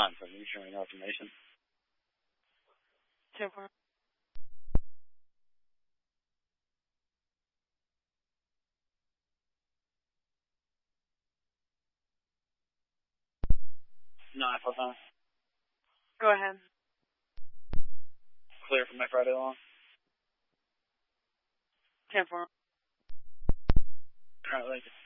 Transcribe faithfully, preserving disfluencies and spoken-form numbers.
nine seven, you showing no information. ten four. nine five nine. Go ahead. Clear for my Friday long. ten four. Alright, thank you.